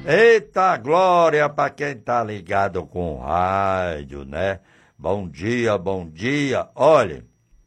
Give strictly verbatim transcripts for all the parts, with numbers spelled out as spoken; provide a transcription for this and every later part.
Eita glória para quem tá ligado com o rádio, né? Bom dia, bom dia. Olha,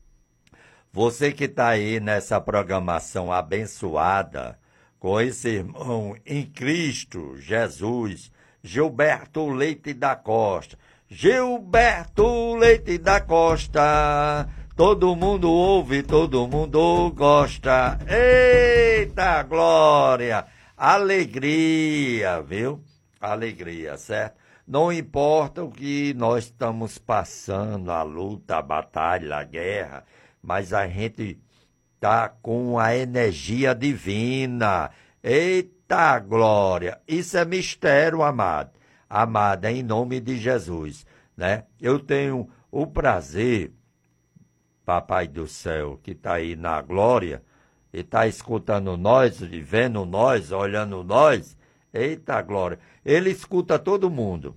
você que tá aí nessa programação abençoada, com esse irmão em Cristo Jesus, Gilberto Leite da Costa. Gilberto Leite da Costa, todo mundo ouve, todo mundo gosta. Eita glória! Alegria, viu? Alegria, certo? Não importa o que nós estamos passando, a luta, a batalha, a guerra, mas a gente tá com a energia divina. Eita glória! Isso é mistério, amado. Amada, em nome de Jesus, né? Eu tenho o prazer, Papai do céu, que está aí na glória, e está escutando nós, e vendo nós, olhando nós. Eita glória! Ele escuta todo mundo.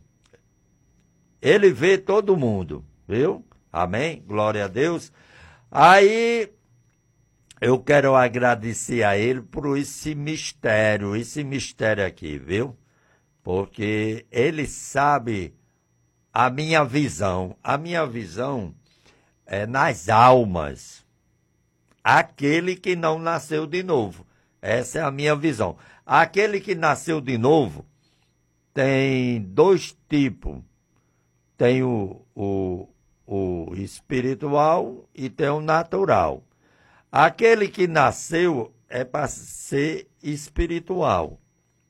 Ele vê todo mundo, viu? Amém? Glória a Deus. Aí, eu quero agradecer a ele por esse mistério, esse mistério aqui, viu? Porque ele sabe a minha visão. A minha visão é nas almas. Aquele que não nasceu de novo. Essa é a minha visão. Aquele que nasceu de novo tem dois tipos. Tem o, o, o espiritual e tem o natural. Aquele que nasceu é para ser espiritual.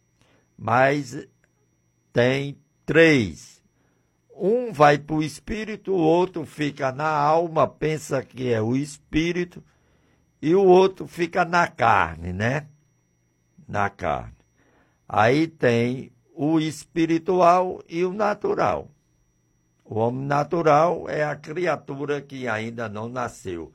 Mas tem três. Um vai para o espírito, o outro fica na alma, pensa que é o espírito, e o outro fica na carne, né? Na carne. Aí tem o espiritual e o natural. O homem natural é a criatura que ainda não nasceu,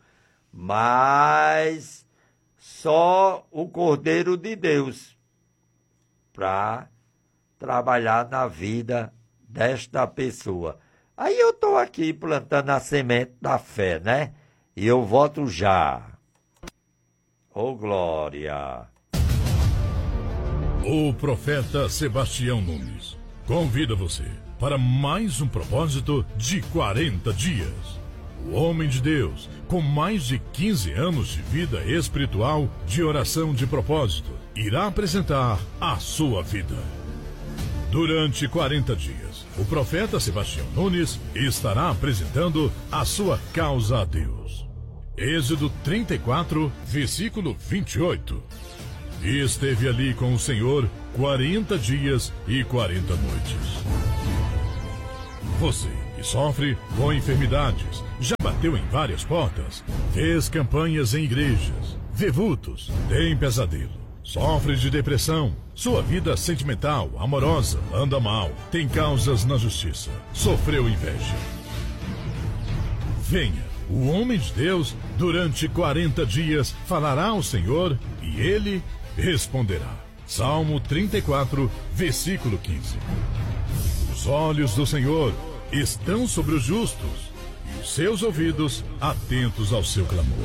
mas só o Cordeiro de Deus para trabalhar na vida desta pessoa. Aí eu estou aqui plantando a semente da fé, né? E eu volto já. Ô, glória! O profeta Sebastião Nunes convida você para mais um propósito de quarenta dias. O homem de Deus, com mais de quinze anos de vida espiritual, de oração de propósito, irá apresentar a sua vida. Durante quarenta dias, o profeta Sebastião Nunes estará apresentando a sua causa a Deus. Êxodo trinta e quatro, versículo vinte e oito. E esteve ali com o Senhor quarenta dias e quarenta noites. Você que sofre com enfermidades, já bateu em várias portas, fez campanhas em igrejas, vê vultos, tem pesadelo, sofre de depressão, sua vida sentimental, amorosa, anda mal, tem causas na justiça, sofreu inveja. Venha, o homem de Deus, durante quarenta dias, falará ao Senhor e ele responderá. Salmo trinta e quatro, versículo quinze. Os olhos do Senhor estão sobre os justos e os seus ouvidos atentos ao seu clamor.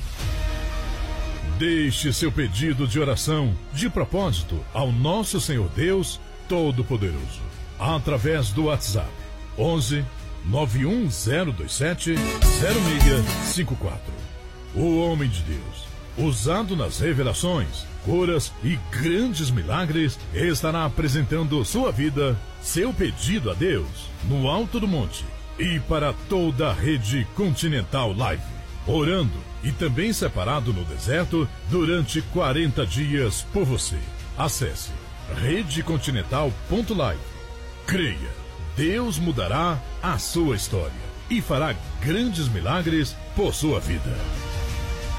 Deixe seu pedido de oração, de propósito, ao nosso Senhor Deus Todo-Poderoso, através do WhatsApp onze, nove um zero dois sete, zero seis cinco quatro. O homem de Deus, usado nas revelações, curas e grandes milagres, estará apresentando sua vida, seu pedido a Deus, no alto do monte e para toda a rede Continental Live, orando e também separado no deserto durante quarenta dias por você. Acesse rede continental ponto live. Creia, Deus mudará a sua história e fará grandes milagres por sua vida.